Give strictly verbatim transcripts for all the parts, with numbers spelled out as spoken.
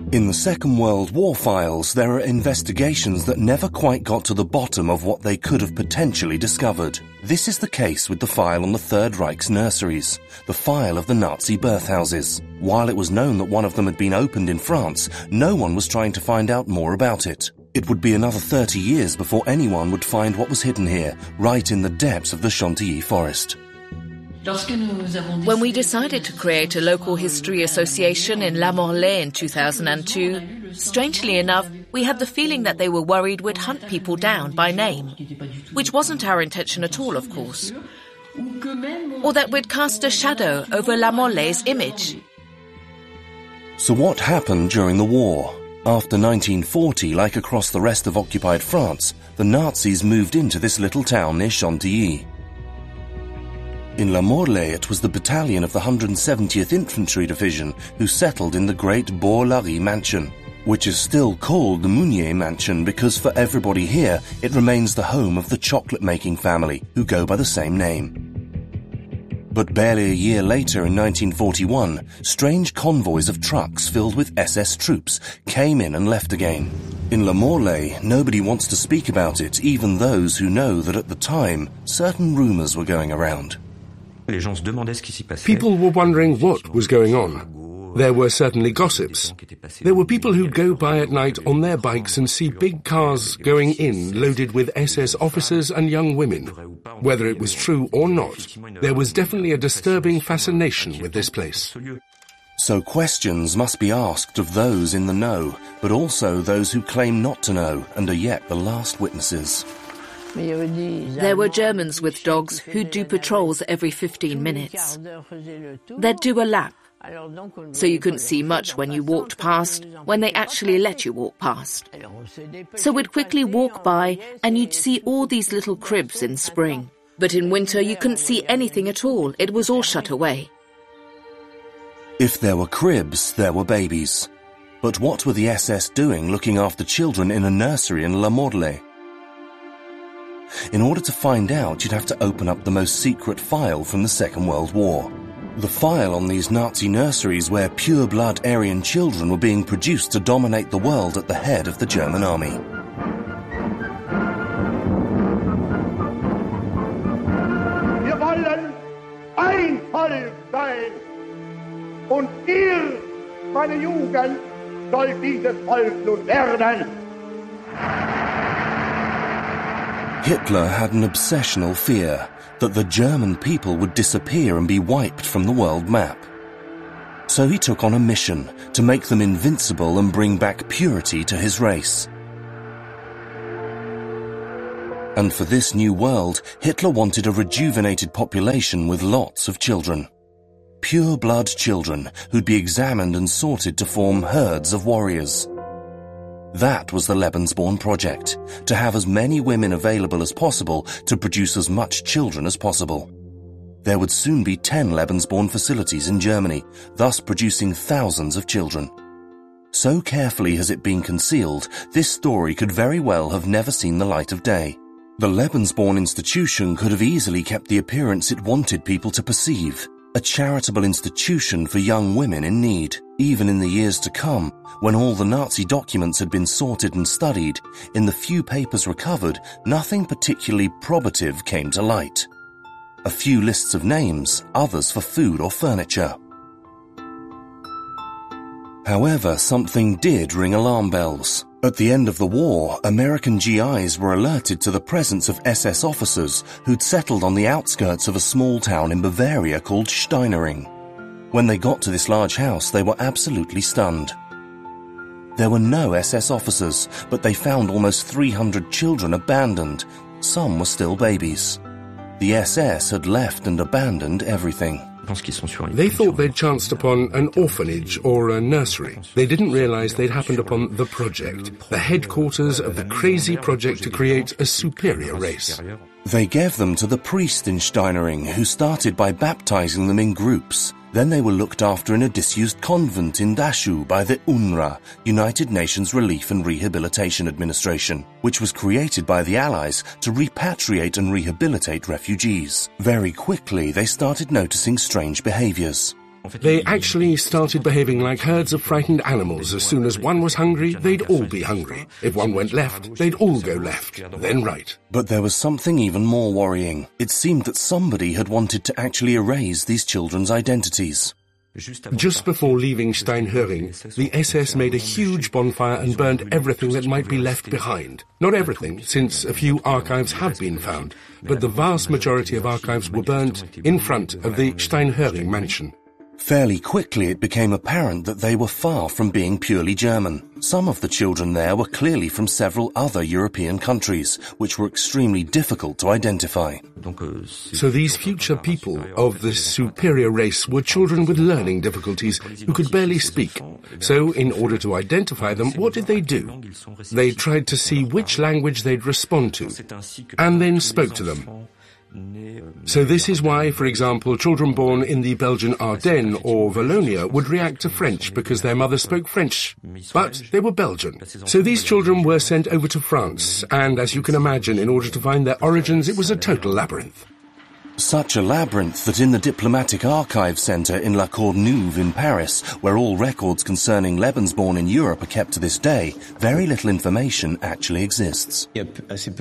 In the Second World War files, there are investigations that never quite got to the bottom of what they could have potentially discovered. This is the case with the file on the Third Reich's nurseries, the file of the Nazi birthhouses. While it was known that one of them had been opened in France, no one was trying to find out more about it. It would be another thirty years before anyone would find what was hidden here, right in the depths of the Chantilly forest. When we decided to create a local history association in La Morlaix in two thousand two, strangely enough, we had the feeling that they were worried we'd hunt people down by name, which wasn't our intention at all, of course, or that we'd cast a shadow over La Morlaix's image. So what happened during the war? After nineteen forty, like across the rest of occupied France, the Nazis moved into this little town near Chantilly. In La Morlaix, it was the battalion of the one hundred seventieth Infantry Division who settled in the great Bourg-Lary mansion, which is still called the Mounier Mansion because for everybody here, it remains the home of the chocolate-making family who go by the same name. But barely a year later, in nineteen forty-one, strange convoys of trucks filled with S S troops came in and left again. In La Morlaix, nobody wants to speak about it, even those who know that at the time, certain rumours were going around. People were wondering what was going on. There were certainly gossips. There were people who'd go by at night on their bikes and see big cars going in loaded with S S officers and young women. Whether it was true or not, there was definitely a disturbing fascination with this place. So questions must be asked of those in the know, but also those who claim not to know and are yet the last witnesses. There were Germans with dogs who'd do patrols every fifteen minutes. They'd do a lap, so you couldn't see much when you walked past, when they actually let you walk past. So we'd quickly walk by and you'd see all these little cribs in spring. But in winter you couldn't see anything at all, it was all shut away. If there were cribs, there were babies. But what were the S S doing looking after children in a nursery in La Morlaix? In order to find out, you'd have to open up the most secret file from the Second World War. The file on these Nazi nurseries where pure-blood Aryan children were being produced to dominate the world at the head of the German army. Wir wollen ein Volk sein. Und ihr, meine Jugend, soll dieses Volk nun werden. Hitler had an obsessional fear that the German people would disappear and be wiped from the world map. So he took on a mission to make them invincible and bring back purity to his race. And for this new world, Hitler wanted a rejuvenated population with lots of children. Pure-blood children who'd be examined and sorted to form herds of warriors. That was the Lebensborn project, to have as many women available as possible to produce as much children as possible. There would soon be ten Lebensborn facilities in Germany, thus producing thousands of children. So carefully has it been concealed, this story could very well have never seen the light of day. The Lebensborn institution could have easily kept the appearance it wanted people to perceive, a charitable institution for young women in need. Even in the years to come, when all the Nazi documents had been sorted and studied, in the few papers recovered, nothing particularly probative came to light. A few lists of names, others for food or furniture. However, something did ring alarm bells. At the end of the war, American G Is were alerted to the presence of S S officers who'd settled on the outskirts of a small town in Bavaria called Steinering. When they got to this large house, they were absolutely stunned. There were no S S officers, but they found almost three hundred children abandoned. Some were still babies. The S S had left and abandoned everything. They thought they'd chanced upon an orphanage or a nursery. They didn't realize they'd happened upon the project, the headquarters of the crazy project to create a superior race. They gave them to the priest in Steinering, who started by baptizing them in groups. Then they were looked after in a disused convent in Dachau by the U N R W A, United Nations Relief and Rehabilitation Administration, which was created by the Allies to repatriate and rehabilitate refugees. Very quickly, they started noticing strange behaviors. They actually started behaving like herds of frightened animals. As soon as one was hungry, they'd all be hungry. If one went left, they'd all go left, then right. But there was something even more worrying. It seemed that somebody had wanted to actually erase these children's identities. Just before leaving Steinhöring, the S S made a huge bonfire and burned everything that might be left behind. Not everything, since a few archives have been found, but the vast majority of archives were burnt in front of the Steinhöring mansion. Fairly quickly it became apparent that they were far from being purely German. Some of the children there were clearly from several other European countries, which were extremely difficult to identify. So these future people of this superior race were children with learning difficulties who could barely speak. So in order to identify them, what did they do? They tried to see which language they'd respond to, and then spoke to them. So this is why, for example, children born in the Belgian Ardennes or Wallonia would react to French because their mother spoke French, but they were Belgian. So these children were sent over to France, and as you can imagine, in order to find their origins, it was a total labyrinth. Such a labyrinth that in the Diplomatic Archives Centre in La Courneuve in Paris, where all records concerning Lebensborn in Europe are kept to this day, very little information actually exists. Of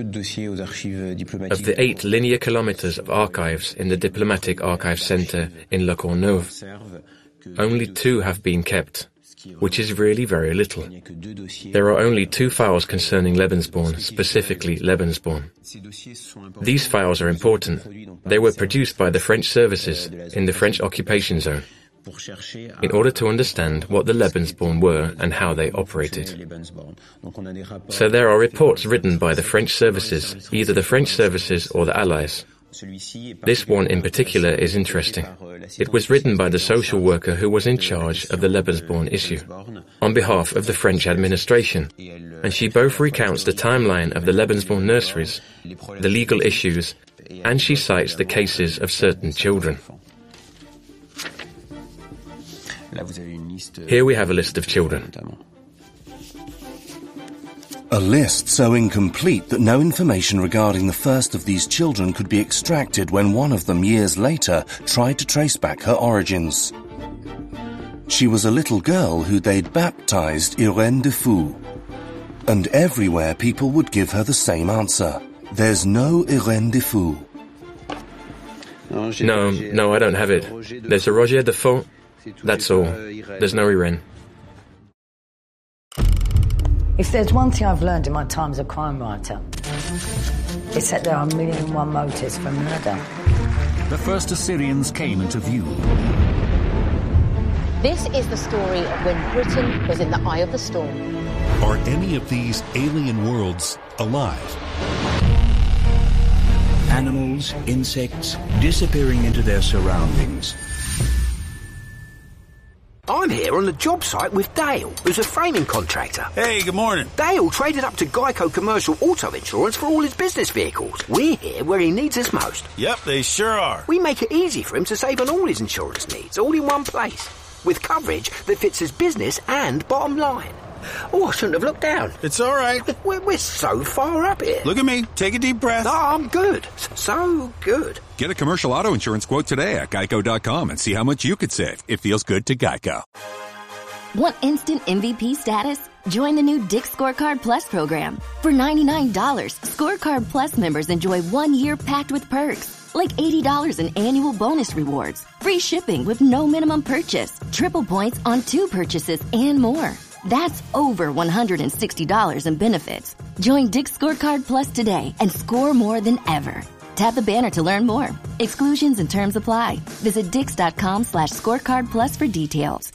the eight linear kilometres of archives in the Diplomatic Archives Centre in La Courneuve, only two have been kept, which is really very little. There are only two files concerning Lebensborn, specifically Lebensborn. These files are important. They were produced by the French services in the French occupation zone in order to understand what the Lebensborn were and how they operated. So there are reports written by the French services, either the French services or the Allies. This one in particular is interesting. It was written by the social worker who was in charge of the Lebensborn issue, on behalf of the French administration, and she both recounts the timeline of the Lebensborn nurseries, the legal issues, and she cites the cases of certain children. Here we have a list of children. A list so incomplete that no information regarding the first of these children could be extracted when one of them years later tried to trace back her origins. She was a little girl who they'd baptized Irène de Fou. And everywhere people would give her the same answer. There's no Irène de Fou. No, no, I don't have it. There's a Roger de Fou. That's all. There's no Irène. If there's one thing I've learned in my time as a crime writer, it's that there are a million and one motives for murder. The first Assyrians came into view. This is the story of when Britain was in the eye of the storm. Are any of these alien worlds alive? Animals, insects, disappearing into their surroundings. I'm here on the job site with Dale, who's a framing contractor. Hey, good morning. Dale traded up to Geico Commercial Auto Insurance for all his business vehicles. We're here where he needs us most. Yep, they sure are. We make it easy for him to save on all his insurance needs, all in one place, with coverage that fits his business and bottom line. Oh, I shouldn't have looked down. It's all right. We're, we're so far up here. Look at me. Take a deep breath. No, I'm good. So good. Get a commercial auto insurance quote today at geico dot com and see how much you could save. It feels good to Geico. Want instant M V P status? Join the new Dick's Scorecard Plus program. For ninety-nine dollars, Scorecard Plus members enjoy one year packed with perks, like eighty dollars in annual bonus rewards, free shipping with no minimum purchase, triple points on two purchases, and more. That's over one hundred sixty dollars in benefits. Join Dick's Scorecard Plus today and score more than ever. Tap the banner to learn more. Exclusions and terms apply. Visit dix.com slash scorecard plus for details.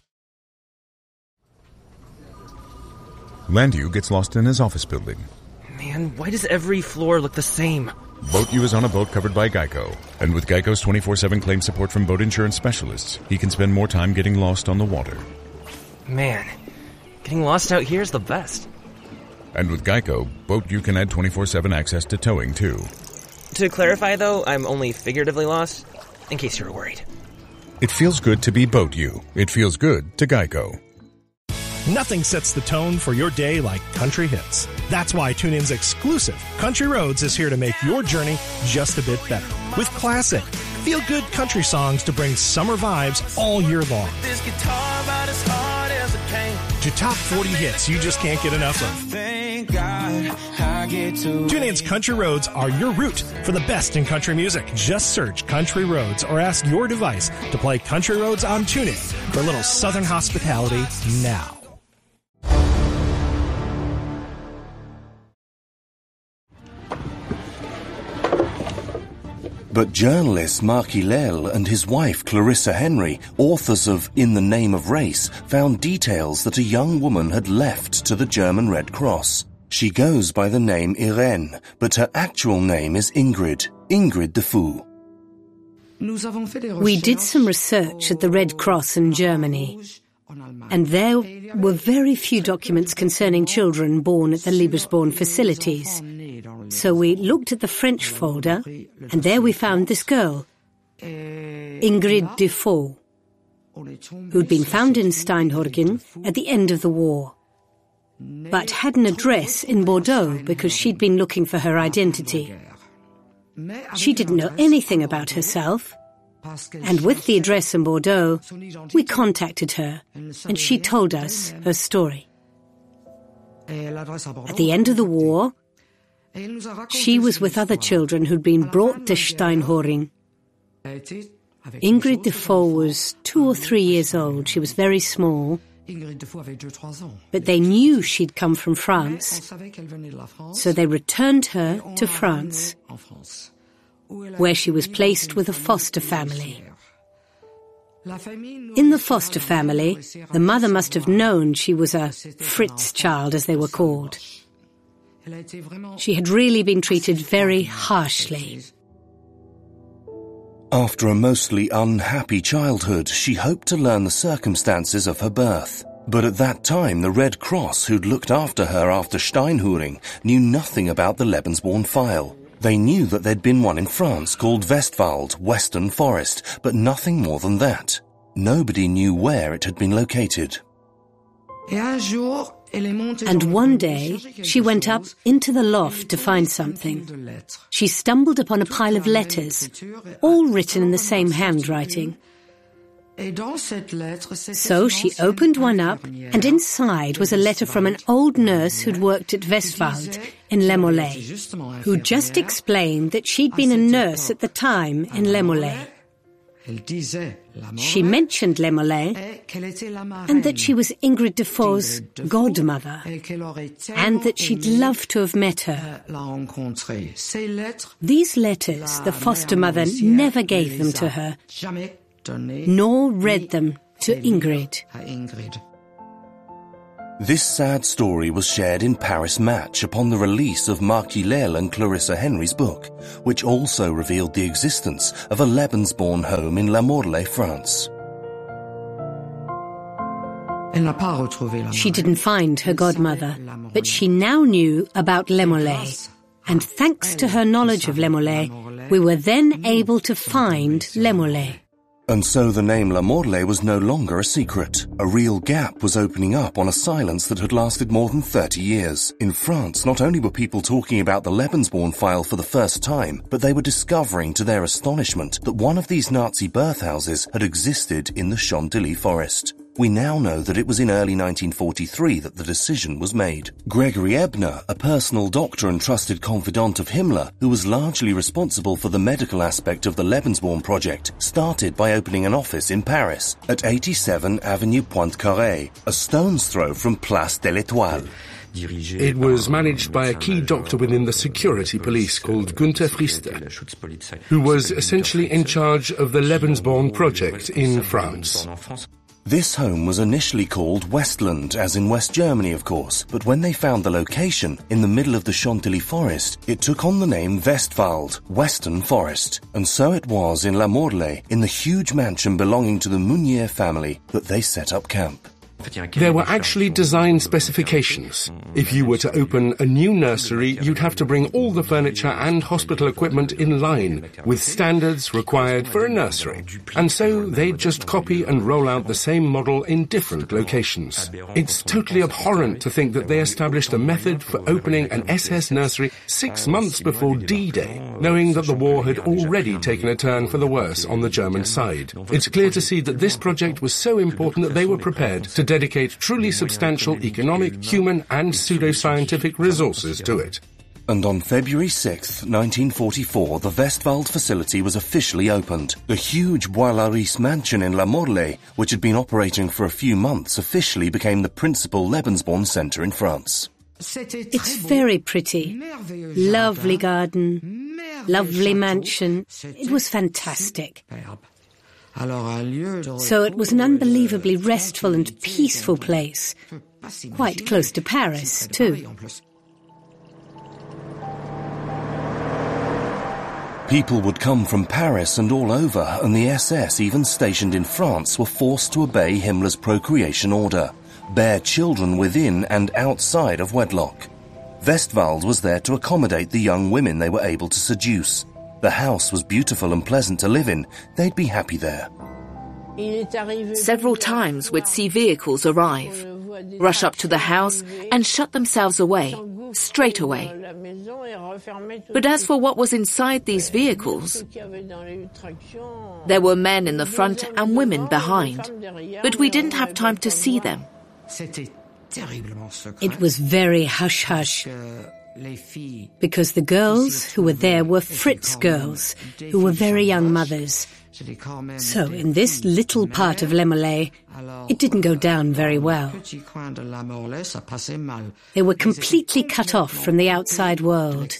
Landu gets lost in his office building. Man, why does every floor look the same? BoatU is on a boat covered by Geico. And with Geico's twenty-four seven claim support from boat insurance specialists, he can spend more time getting lost on the water. Man, getting lost out here is the best. And with Geico, BoatU can add twenty-four seven access to towing, too. To clarify, though, I'm only figuratively lost, in case you were worried. It feels good to be BoatU. It feels good to Geico. Nothing sets the tone for your day like country hits. That's why TuneIn's exclusive Country Roads is here to make your journey just a bit better. With classic, feel-good country songs to bring summer vibes all year long. This guitar about as hard as a cane. To top forty hits you just can't get enough of. Thank God I get to TuneIn's Country Roads are your route for the best in country music. Just search Country Roads or ask your device to play Country Roads on TuneIn for a little Southern hospitality now. But journalist Marc Hillel and his wife Clarissa Henry, authors of In the Name of Race, found details that a young woman had left to the German Red Cross. She goes by the name Irene, but her actual name is Ingrid, Ingrid Defoe. We did some research at the Red Cross in Germany, and there were very few documents concerning children born at the Liebesborn facilities. So we looked at the French folder, and there we found this girl, Ingrid Defoe, who'd been found in Steinhorgen at the end of the war, but had an address in Bordeaux because she'd been looking for her identity. She didn't know anything about herself, and with the address in Bordeaux, we contacted her, and she told us her story. At the end of the war, she was with other children who'd been brought to Steinhorgen. Ingrid Defoe was two or three years old. She was very small, but they knew she'd come from France, so they returned her to France, where she was placed with a foster family. In the foster family, the mother must have known she was a Fritz child, as they were called. She had really been treated very harshly. After a mostly unhappy childhood, she hoped to learn the circumstances of her birth. But at that time, the Red Cross, who'd looked after her after Steinhorgen, knew nothing about the Lebensborn file. They knew that there'd been one in France called Westwald, Western Forest, but nothing more than that. Nobody knew where it had been located. And one day, she went up into the loft to find something. She stumbled upon a pile of letters, all written in the same handwriting. So she opened one up, and inside was a letter from an old nurse who'd worked at Westwald in Le Mollet, who just explained that she'd been a nurse at the time in Le Mollet. She mentioned Le Mollet, and that she was Ingrid Defoe's godmother, and that she'd love to have met her. These letters, the foster mother never gave them to her, nor read them to Ingrid. This sad story was shared in Paris Match upon the release of Marc Hillel and Clarissa Henry's book, which also revealed the existence of a Lebensborn home in La Morlaix, France. She didn't find her godmother, but she now knew about Le Mollet, and thanks to her knowledge of Le Mollet, we were then able to find Le Mollet. And so the name La Morlaix was no longer a secret. A real gap was opening up on a silence that had lasted more than thirty years. In France, not only were people talking about the Lebensborn file for the first time, but they were discovering to their astonishment that one of these Nazi birthhouses had existed in the Chantilly forest. We now know that it was in early nineteen forty-three that the decision was made. Gregory Ebner, a personal doctor and trusted confidant of Himmler, who was largely responsible for the medical aspect of the Lebensborn project, started by opening an office in Paris at eighty-seven Avenue Poincaré, a stone's throw from Place de l'Étoile. It was managed by a key doctor within the security police called Günther Frister, who was essentially in charge of the Lebensborn project in France. This home was initially called Westland, as in West Germany, of course, but when they found the location, in the middle of the Chantilly forest, it took on the name Westwald, Western Forest. And so it was in La Morlaix, in the huge mansion belonging to the Mounier family, that they set up camp. There were actually design specifications. If you were to open a new nursery, you'd have to bring all the furniture and hospital equipment in line with standards required for a nursery. And so they'd just copy and roll out the same model in different locations. It's totally abhorrent to think that they established a method for opening an S S nursery six months before D-Day, knowing that the war had already taken a turn for the worse on the German side. It's clear to see that this project was so important that they were prepared to dedicate truly substantial economic, human and pseudo-scientific resources to it. And on February sixth, nineteen forty-four, the Westwald facility was officially opened. The huge Bois Laris mansion in La Morlaix, which had been operating for a few months, officially became the principal Lebensborn centre in France. It's very pretty. Lovely garden, lovely mansion. It was fantastic. So it was an unbelievably restful and peaceful place, quite close to Paris, too. People would come from Paris and all over, and the S S, even stationed in France, were forced to obey Himmler's procreation order, bear children within and outside of wedlock. Westwald was there to accommodate the young women they were able to seduce. The house was beautiful and pleasant to live in. They'd be happy there. Several times we'd see vehicles arrive, rush up to the house and shut themselves away, straight away. But as for what was inside these vehicles, there were men in the front and women behind, but we didn't have time to see them. It was very hush-hush, because the girls who were there were Fritz girls, who were very young mothers. So in this little part of Le Morlaix, it didn't go down very well. They were completely cut off from the outside world.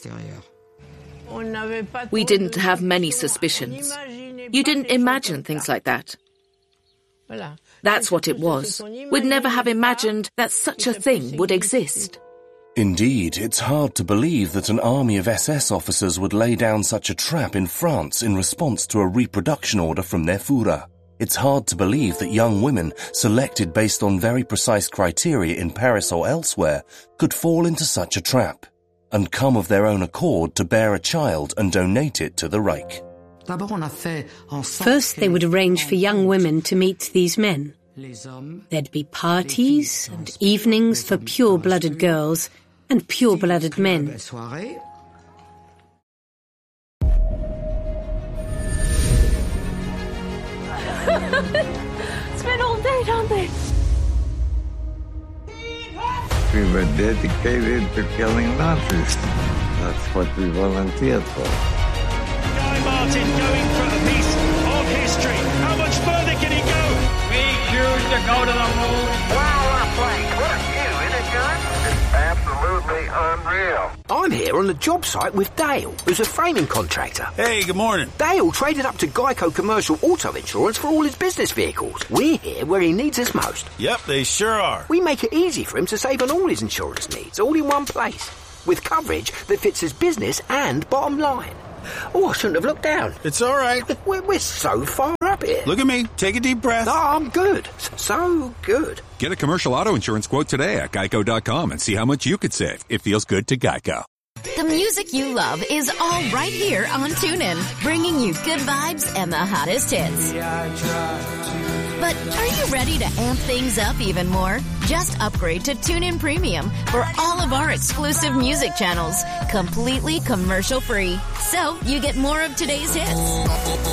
We didn't have many suspicions. You didn't imagine things like that. That's what it was. We'd never have imagined that such a thing would exist. Indeed, it's hard to believe that an army of S S officers would lay down such a trap in France in response to a reproduction order from their Führer. It's hard to believe that young women, selected based on very precise criteria in Paris or elsewhere, could fall into such a trap, and come of their own accord to bear a child and donate it to the Reich. First, they would arrange for young women to meet these men. There'd be parties and evenings for pure-blooded girls and pure-blooded men. It's been all day, don't they? We were dedicated to killing Nazis. That's what we volunteered for. Guy Martin going for a piece of history. How much further can he go? We choose to go to the moon. Wow, what a place. What a view, isn't it, John? It's absolutely unreal. I'm here on the job site with Dale, who's a framing contractor. Hey, good morning. Dale traded up to Geico Commercial Auto Insurance for all his business vehicles. We're here where he needs us most. Yep, they sure are. We make it easy for him to save on all his insurance needs, all in one place, with coverage that fits his business and bottom line. Oh, I shouldn't have looked down. It's all right. We're, we're so far up here. Look at me. Take a deep breath. No, I'm good. So good. Get a commercial auto insurance quote today at geico dot com and see how much you could save. It feels good to Geico. The music you love is all right here on TuneIn, bringing you good vibes and the hottest hits. But are you ready to amp things up even more? Just upgrade to TuneIn Premium for all of our exclusive music channels, completely commercial-free. So you get more of today's hits,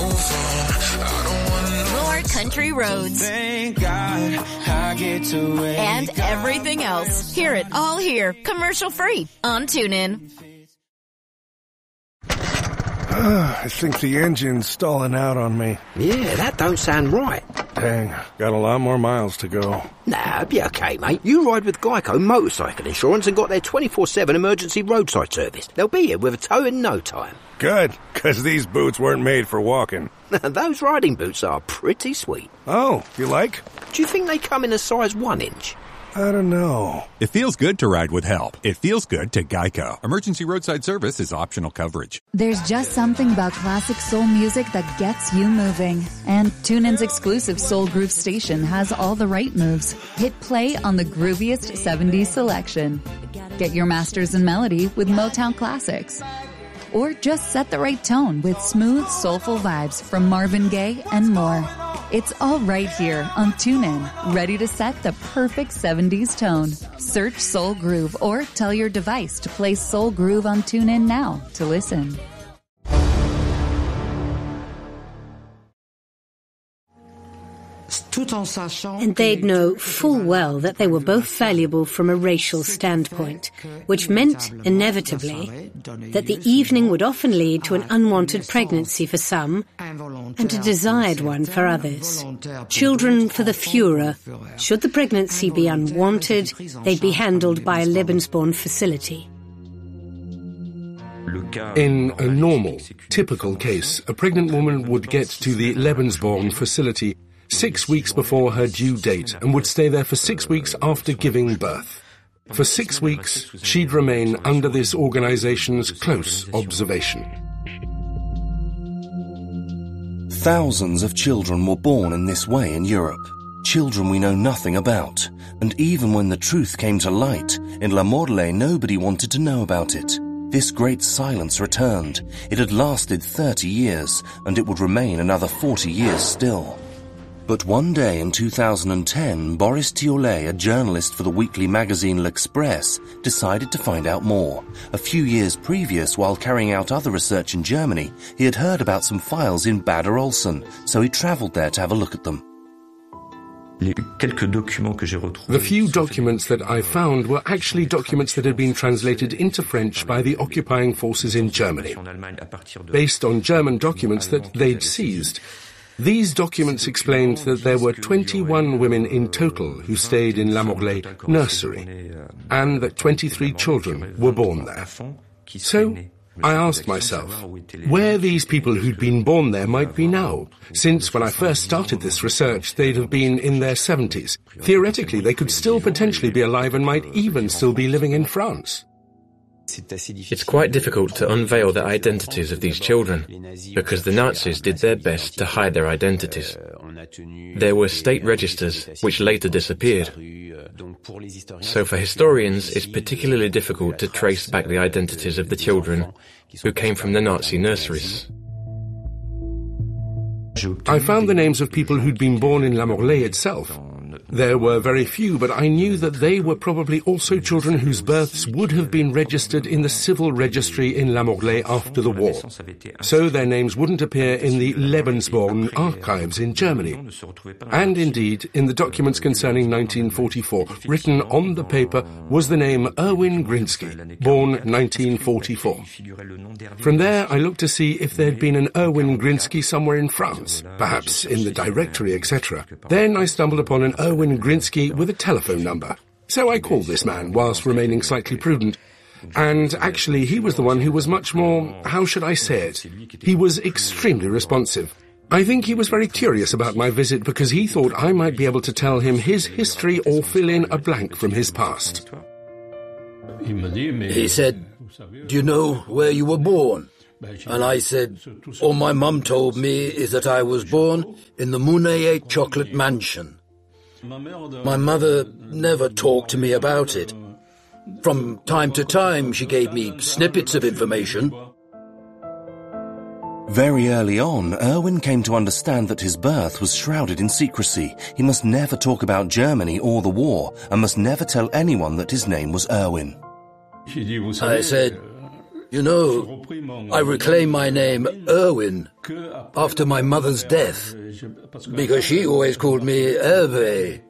more country roads, Thank God I get to and everything else. Hear it all here, commercial-free on TuneIn. I think the engine's stalling out on me. Yeah, that don't sound right. Dang, got a lot more miles to go. Nah, it'll be okay, mate. You ride with Geico Motorcycle Insurance and got their twenty-four seven emergency roadside service. They'll be here with a tow in no time. Good, because these boots weren't made for walking. Those riding boots are pretty sweet. Oh, you like? Do you think they come in a size one inch? I don't know. It feels good to ride with help. It feels good to Geico. Emergency roadside service is optional coverage. There's just something about classic soul music that gets you moving. And TuneIn's exclusive Soul Groove station has all the right moves. Hit play on the grooviest seventies selection. Get your masters in melody with Motown classics. Or just set the right tone with smooth, soulful vibes from Marvin Gaye and more. It's all right here on TuneIn, ready to set the perfect seventies tone. Search Soul Groove or tell your device to play Soul Groove on TuneIn now to listen. And they'd know full well that they were both valuable from a racial standpoint, which meant, inevitably, that the evening would often lead to an unwanted pregnancy for some and a desired one for others. Children for the Führer. Should the pregnancy be unwanted, they'd be handled by a Lebensborn facility. In a normal, typical case, a pregnant woman would get to the Lebensborn facility six weeks before her due date and would stay there for six weeks after giving birth. For six weeks, she'd remain under this organization's close observation. Thousands of children were born in this way in Europe. Children we know nothing about. And even when the truth came to light, in La Morlaix nobody wanted to know about it. This great silence returned. It had lasted thirty years, and it would remain another forty years still. But one day in two thousand ten, Boris Thiollet, a journalist for the weekly magazine L'Express, decided to find out more. A few years previous, while carrying out other research in Germany, he had heard about some files in Bad Arolsen, so he travelled there to have a look at them. The few documents that I found were actually documents that had been translated into French by the occupying forces in Germany, based on German documents that they'd seized. These documents explained that there were twenty-one women in total who stayed in La Morlaix nursery, and that twenty-three children were born there. So I asked myself where these people who'd been born there might be now, since when I first started this research they'd have been in their seventies. Theoretically, they could still potentially be alive and might even still be living in France. It's quite difficult to unveil the identities of these children, because the Nazis did their best to hide their identities. There were state registers, which later disappeared. So for historians, it's particularly difficult to trace back the identities of the children who came from the Nazi nurseries. I found the names of people who'd been born in La Morlaix itself. There were very few, but I knew that they were probably also children whose births would have been registered in the civil registry in La Morlaix after the war. So their names wouldn't appear in the Lebensborn archives in Germany. And indeed, in the documents concerning nineteen forty-four, written on the paper was the name Erwin Grinsky, born nineteen forty-four. From there, I looked to see if there'd been an Erwin Grinsky somewhere in France, perhaps in the directory, et cetera. Then I stumbled upon an Erwin Grinsky with a telephone number. So I called this man, whilst remaining slightly prudent. And actually, he was the one who was much more, how should I say it? He was extremely responsive. I think he was very curious about my visit because he thought I might be able to tell him his history or fill in a blank from his past. He said, "Do you know where you were born?" And I said, "All my mum told me is that I was born in the Mounier Chocolate Mansion. My mother never talked to me about it. From time to time, she gave me snippets of information." Very early on, Erwin came to understand that his birth was shrouded in secrecy. He must never talk about Germany or the war, and must never tell anyone that his name was Erwin. I said, "You know, I reclaim my name Erwin after my mother's death, because she always called me Hervé.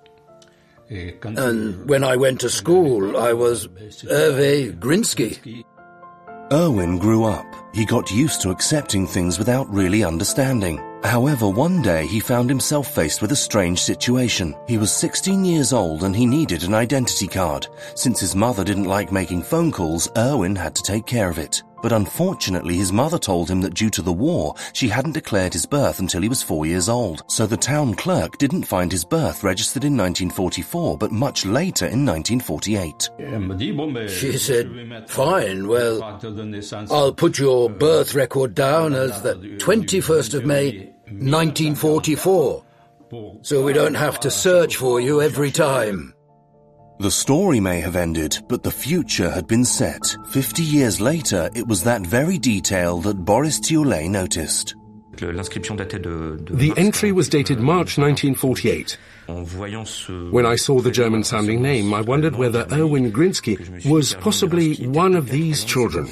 And when I went to school, I was Hervé Grinsky." Erwin grew up. He got used to accepting things without really understanding. However, one day he found himself faced with a strange situation. He was sixteen years old and he needed an identity card. Since his mother didn't like making phone calls, Erwin had to take care of it. But unfortunately, his mother told him that due to the war, she hadn't declared his birth until he was four years old. So the town clerk didn't find his birth registered in nineteen forty-four, but much later in nineteen forty-eight. She said, fine, well, I'll put your birth record down as the twenty-first of May, nineteen forty-four, so we don't have to search for you every time. The story may have ended, but the future had been set. Fifty years later, it was that very detail that Boris Thioulet noticed. The entry was dated March nineteen forty-eight. When I saw the German-sounding name, I wondered whether Erwin Grinsky was possibly one of these children.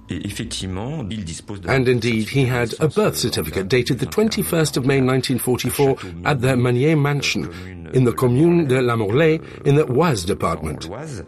And indeed, he had a birth certificate dated the twenty-first of May nineteen forty-four at the Manier Mansion in the Commune de la Morlaix in the Oise department.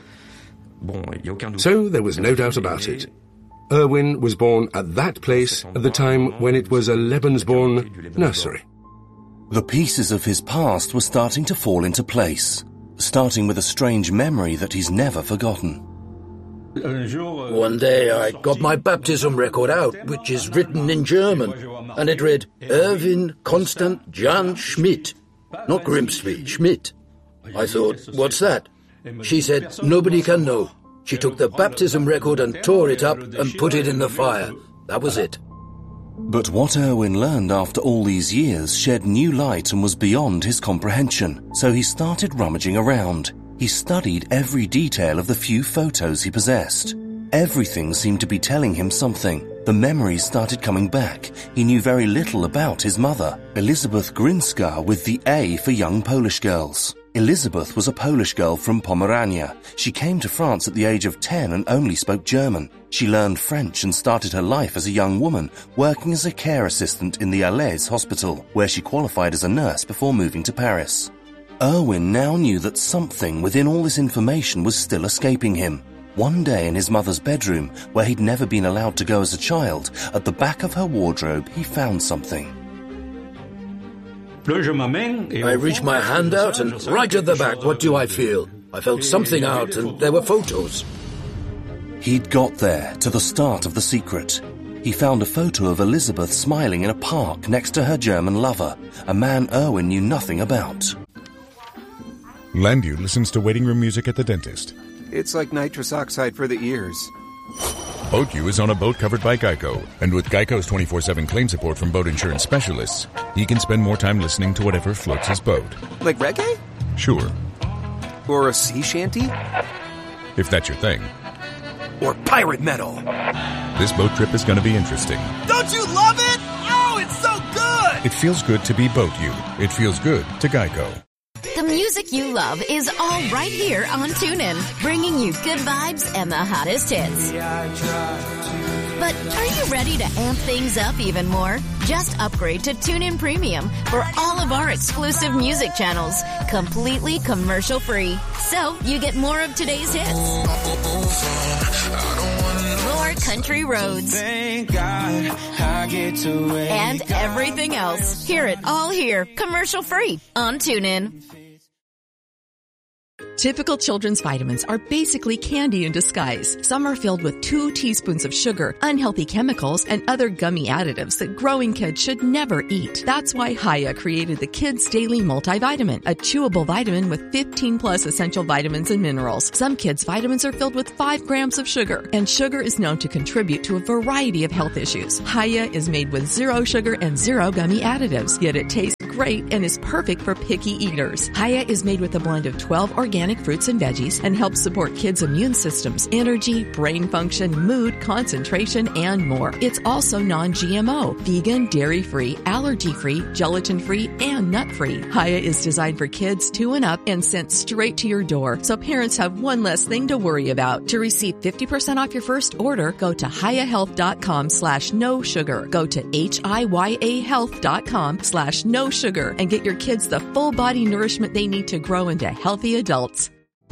So there was no doubt about it. Erwin was born at that place at the time when it was a Lebensborn nursery. The pieces of his past were starting to fall into place, starting with a strange memory that he's never forgotten. One day I got my baptism record out, which is written in German, and it read, Erwin Constant Jan Schmidt. Not Grimsby, Schmidt. I thought, what's that? She said, nobody can know. She took the baptism record and tore it up and put it in the fire. That was it. But what Erwin learned after all these years shed new light and was beyond his comprehension, so he started rummaging around. He studied every detail of the few photos he possessed. Everything seemed to be telling him something. The memories started coming back. He knew very little about his mother, Elizabeth Grinska, with the A for young Polish girls. Elizabeth was a Polish girl from Pomerania. She came to France at the age of ten and only spoke German. She learned French and started her life as a young woman, working as a care assistant in the Alès hospital, where she qualified as a nurse before moving to Paris. Erwin now knew that something within all this information was still escaping him. One day in his mother's bedroom, where he'd never been allowed to go as a child, at the back of her wardrobe, he found something. I reached my hand out and right at the back, what do I feel? I felt something out and there were photos. He'd got there, to the start of the secret. He found a photo of Elizabeth smiling in a park next to her German lover, a man Erwin knew nothing about. Landu listens to waiting room music at the dentist. It's like nitrous oxide for the ears. BoatU is on a boat covered by Geico, and with Geico's twenty-four seven claim support from boat insurance specialists, he can spend more time listening to whatever floats his boat. Like reggae? Sure. Or a sea shanty? If that's your thing. Or pirate metal. This boat trip is going to be interesting. Don't you love it? Oh, it's so good! It feels good to be BoatU. It feels good to Geico. The music you love is all right here on TuneIn, bringing you good vibes and the hottest hits. But are you ready to amp things up even more? Just upgrade to TuneIn Premium for all of our exclusive music channels, completely commercial-free. So you get more of today's hits. More country roads. And everything else. Hear it all here, commercial-free on TuneIn. Typical children's vitamins are basically candy in disguise. Some are filled with two teaspoons of sugar, unhealthy chemicals, and other gummy additives that growing kids should never eat. That's why Hiya created the Kids Daily Multivitamin, a chewable vitamin with fifteen plus essential vitamins and minerals. Some kids' vitamins are filled with five grams of sugar, and sugar is known to contribute to a variety of health issues. Hiya is made with zero sugar and zero gummy additives, yet it tastes great and is perfect for picky eaters. Hiya is made with a blend of twelve organic fruits and veggies and helps support kids' immune systems, energy, brain function, mood, concentration, and more. It's also non-G M O, vegan, dairy-free, allergy-free, gelatin-free, and nut-free. Hiya is designed for kids two and up and sent straight to your door, so parents have one less thing to worry about. To receive fifty percent off your first order, go to hiyahealth.com slash no sugar. Go to H-I-Y-A health.com slash no sugar and get your kids the full body nourishment they need to grow into healthy adults.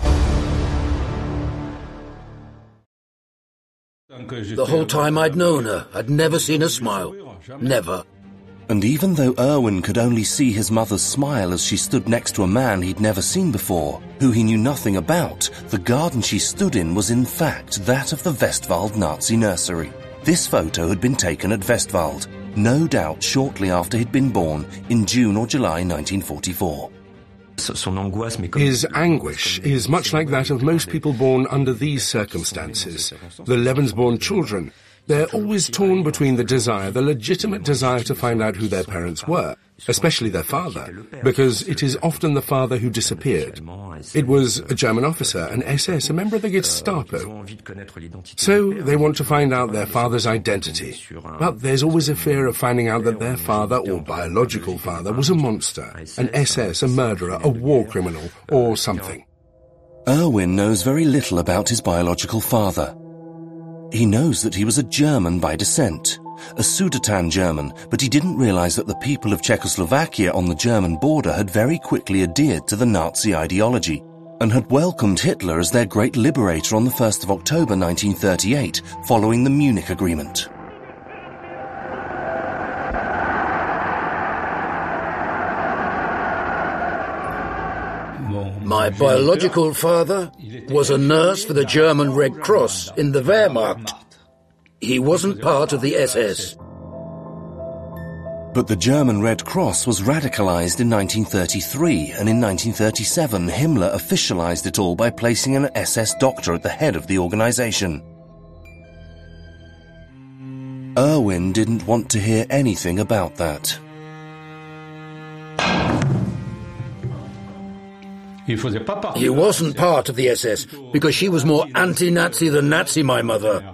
The whole time I'd known her, I'd never seen her smile. Never. And even though Erwin could only see his mother's smile as she stood next to a man he'd never seen before, who he knew nothing about, the garden she stood in was in fact that of the Westwald Nazi nursery. This photo had been taken at Westwald, no doubt shortly after he'd been born in June or July nineteen forty-four. His anguish is much like that of most people born under these circumstances. The Lebensborn children, they're always torn between the desire, the legitimate desire to find out who their parents were, especially their father, because it is often the father who disappeared. It was a German officer, an S S, a member of the Gestapo. So they want to find out their father's identity. But there's always a fear of finding out that their father, or biological father, was a monster, an S S, a murderer, a war criminal, or something. Erwin knows very little about his biological father. He knows that he was a German by descent, a Sudeten German, but he didn't realize that the people of Czechoslovakia on the German border had very quickly adhered to the Nazi ideology and had welcomed Hitler as their great liberator on the first of October nineteen thirty-eight, following the Munich Agreement. My biological father was a nurse for the German Red Cross in the Wehrmacht. He wasn't part of the S S. But the German Red Cross was radicalized in nineteen thirty-three, and in nineteen thirty-seven Himmler officialized it all by placing an S S doctor at the head of the organization. Erwin didn't want to hear anything about that. He wasn't part of the S S because she was more anti-Nazi than Nazi, my mother.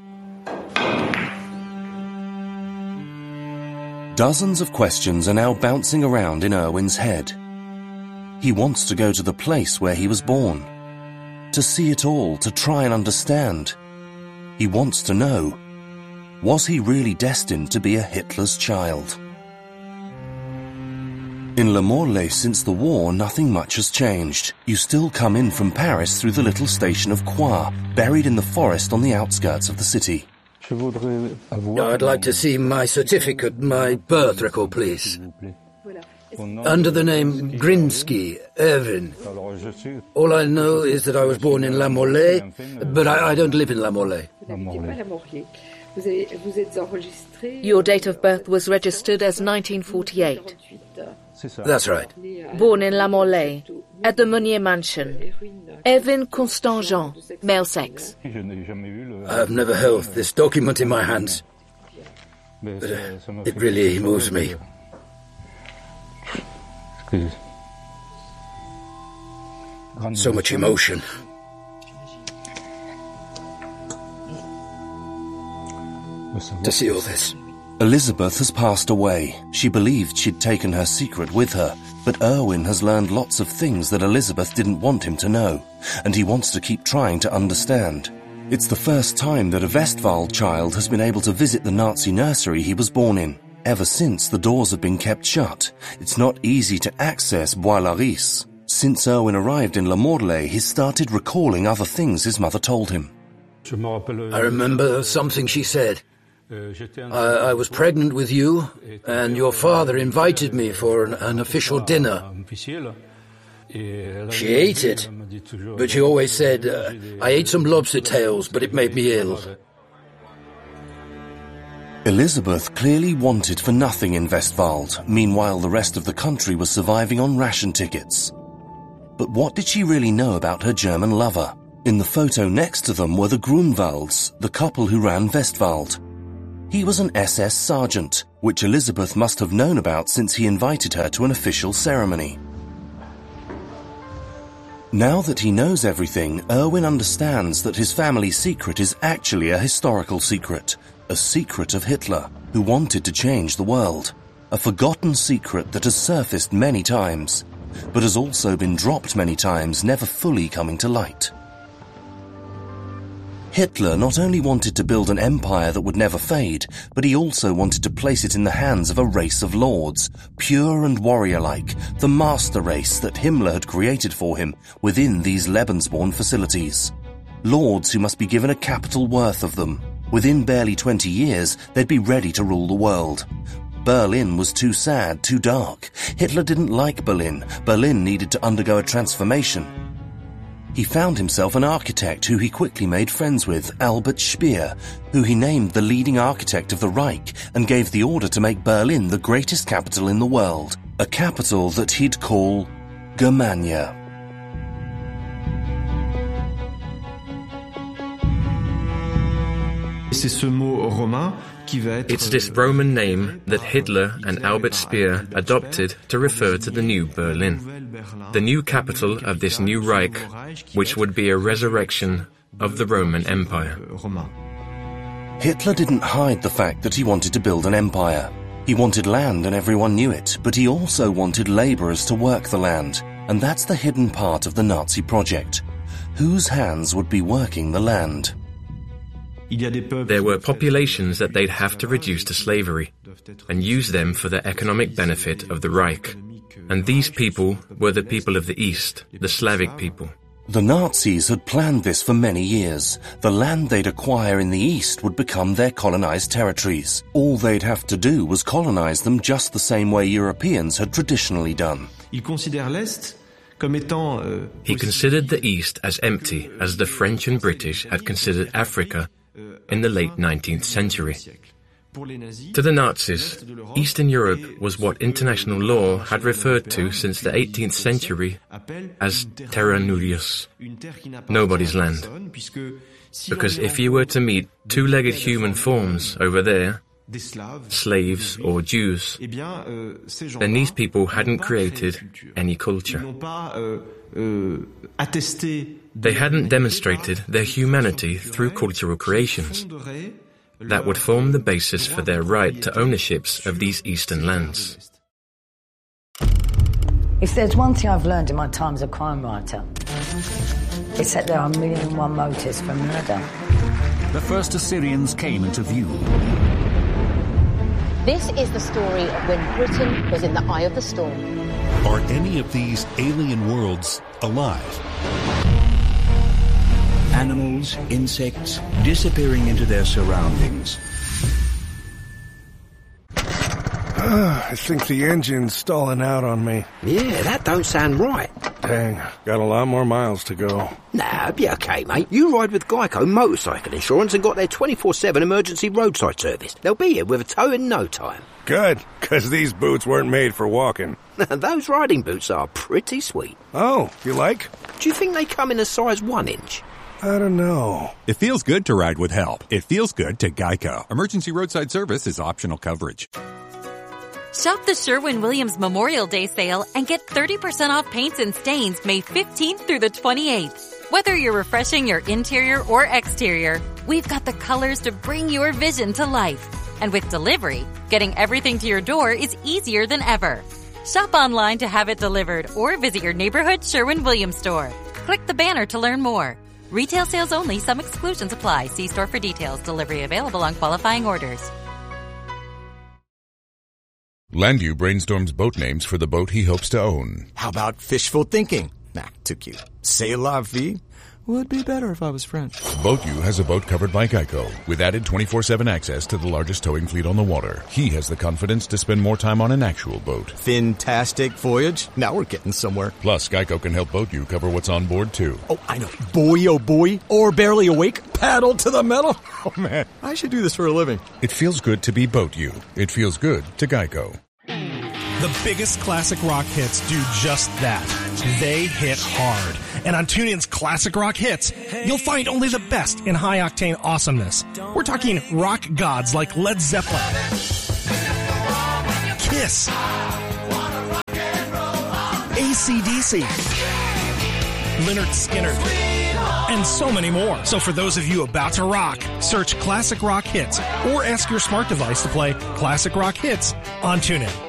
Dozens of questions are now bouncing around in Erwin's head. He wants to go to the place where he was born, to see it all, to try and understand. He wants to know, was he really destined to be a Hitler's child? In Le Morlaix, since the war, nothing much has changed. You still come in from Paris through the little station of Croix, buried in the forest on the outskirts of the city. I'd like to see my certificate, my birth record, please. Under the name Grinsky, Erwin. All I know is that I was born in La Morlaix, but I, I don't live in La Morlaix. Your date of birth was registered as nineteen forty-eight. That's right. Born in La Morlaix, at the Meunier Mansion. Erwin Constant Jean, male sex. I've never held this document in my hands, but uh, it really moves me. So much emotion. To see all this. Elizabeth has passed away. She believed she'd taken her secret with her, but Erwin has learned lots of things that Elizabeth didn't want him to know, and he wants to keep trying to understand. It's the first time that a Westwald child has been able to visit the Nazi nursery he was born in. Ever since, the doors have been kept shut. It's not easy to access Bois-la-Rice. Since Erwin arrived in Le Morlaix, he's started recalling other things his mother told him. I remember something she said. I, I was pregnant with you, and your father invited me for an, an official dinner. She ate it, but she always said, uh, I ate some lobster tails, but it made me ill. Elizabeth clearly wanted for nothing in Westwald. Meanwhile, the rest of the country was surviving on ration tickets. But what did she really know about her German lover? In the photo next to them were the Grunwalds, the couple who ran Westwald. He was an S S sergeant, which Elizabeth must have known about since he invited her to an official ceremony. Now that he knows everything, Erwin understands that his family secret is actually a historical secret, a secret of Hitler, who wanted to change the world. A forgotten secret that has surfaced many times, but has also been dropped many times, never fully coming to light. Hitler not only wanted to build an empire that would never fade, but he also wanted to place it in the hands of a race of lords, pure and warrior-like, the master race that Himmler had created for him within these Lebensborn facilities. Lords who must be given a capital worth of them. Within barely twenty years, they'd be ready to rule the world. Berlin was too sad, too dark. Hitler didn't like Berlin. Berlin needed to undergo a transformation. He found himself an architect who he quickly made friends with, Albert Speer, who he named the leading architect of the Reich and gave the order to make Berlin the greatest capital in the world, a capital that he'd call Germania. It's this Roman name that Hitler and Albert Speer adopted to refer to the new Berlin, the new capital of this new Reich, which would be a resurrection of the Roman Empire. Hitler didn't hide the fact that he wanted to build an empire. He wanted land and everyone knew it, but he also wanted labourers to work the land, and that's the hidden part of the Nazi project. Whose hands would be working the land? There were populations that they'd have to reduce to slavery and use them for the economic benefit of the Reich. And these people were the people of the East, the Slavic people. The Nazis had planned this for many years. The land they'd acquire in the East would become their colonized territories. All they'd have to do was colonize them just the same way Europeans had traditionally done. He considered the East as empty as the French and British had considered Africa in the late nineteenth century. To the Nazis, Eastern Europe was what international law had referred to since the eighteenth century as terra nullius, nobody's land. Because if you were to meet two-legged human forms over there, slaves or Jews, then these people hadn't created any culture. They hadn't demonstrated their humanity through cultural creations that would form the basis for their right to ownerships of these eastern lands. If there's one thing I've learned in my time as a crime writer, it's that there are a million and one motives for murder. The first Assyrians came into view. This is the story of when Britain was in the eye of the storm. Are any of these alien worlds alive? Animals, insects, disappearing into their surroundings. I think the engine's stalling out on me. Yeah, that don't sound right. Dang, got a lot more miles to go. Nah, be okay, mate. You ride with Geico Motorcycle Insurance and got their twenty-four seven emergency roadside service. They'll be here with a tow in no time. Good, because these boots weren't made for walking. Those riding boots are pretty sweet. Oh, you like? Do you think they come in a size one inch? I don't know. It feels good to ride with help. It feels good to Geico. Emergency roadside service is optional coverage. Shop the Sherwin-Williams Memorial Day sale and get thirty percent off paints and stains May fifteenth through the twenty-eighth. Whether you're refreshing your interior or exterior, we've got the colors to bring your vision to life. And with delivery, getting everything to your door is easier than ever. Shop online to have it delivered or visit your neighborhood Sherwin-Williams store. Click the banner to learn more. Retail sales only. Some exclusions apply. See store for details. Delivery available on qualifying orders. Landu brainstorms boat names for the boat he hopes to own. How about fishful thinking? Nah, too cute. C'est la vie? Would be better if I was French. BoatU has a boat covered by Geico, with added twenty-four seven access to the largest towing fleet on the water. He has the confidence to spend more time on an actual boat. Fantastic voyage. Now we're getting somewhere. Plus, Geico can help BoatU cover what's on board, too. Oh, I know. Boy, oh boy. Or barely awake. Paddle to the metal. Oh, man. I should do this for a living. It feels good to be BoatU. It feels good to Geico. The biggest classic rock hits do just that. They hit hard. And on TuneIn's Classic Rock Hits, you'll find only the best in high-octane awesomeness. We're talking rock gods like Led Zeppelin, Kiss, A C D C, Lynyrd Skynyrd, and so many more. So for those of you about to rock, search Classic Rock Hits or ask your smart device to play Classic Rock Hits on TuneIn.